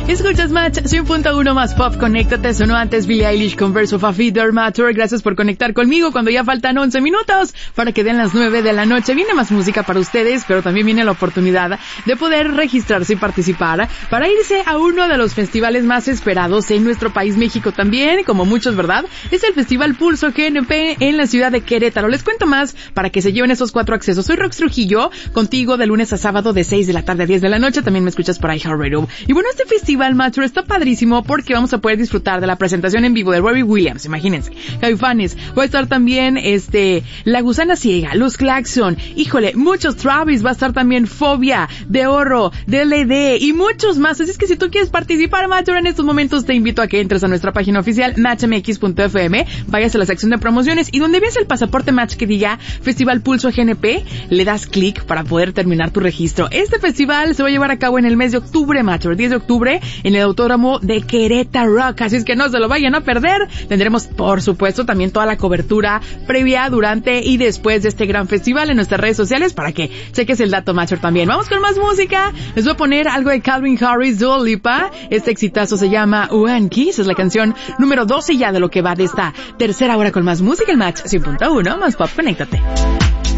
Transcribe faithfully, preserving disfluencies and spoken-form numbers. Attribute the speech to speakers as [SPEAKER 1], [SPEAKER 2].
[SPEAKER 1] Escuchas Match cien punto uno más Pop, conéctate. Sonó antes Billie Eilish con Verse of a Feather Matter. Gracias por conectar conmigo cuando ya faltan once minutos para que den las nueve de la noche. Viene más música para ustedes, pero también viene la oportunidad de poder registrarse y participar para irse a uno de los festivales más esperados en nuestro país, México también, como muchos, ¿verdad? Es el Festival Pulso G N P en la ciudad de Querétaro. Les cuento más para que se lleven esos cuatro accesos. Soy Rox Trujillo, contigo de lunes a sábado de seis de la tarde a diez de la noche. También me escuchas por iHeartRadio. Y bueno, este festival, Macho, está padrísimo porque vamos a poder disfrutar de la presentación en vivo de Robbie Williams, imagínense, Caifanes. Va a estar también, este, La Gusana Ciega, Los Claxon, híjole, muchos Travis, va a estar también Fobia, De Oro, D L D y muchos más. Así es que si tú quieres participar, Macho, en estos momentos te invito a que entres a nuestra página oficial, match m x punto f m, vayas a la sección de promociones y donde veas el pasaporte Match que diga Festival Pulso G N P, le das clic para poder terminar tu registro. Este festival se va a llevar a cabo en el mes de octubre, Macho, el diez de octubre, en el Autódromo de Querétaro Rock, así es que no se lo vayan a perder. Tendremos, por supuesto, también toda la cobertura previa, durante y después de este gran festival en nuestras redes sociales para que cheques el dato, Macho, también. Vamos con más música. Les voy a poner algo de Calvin Harris, Dua Lipa. Este exitazo se llama One Kiss, es la canción número doce ya de lo que va de esta tercera hora con más música, el Match cien punto uno más Pop, conéctate.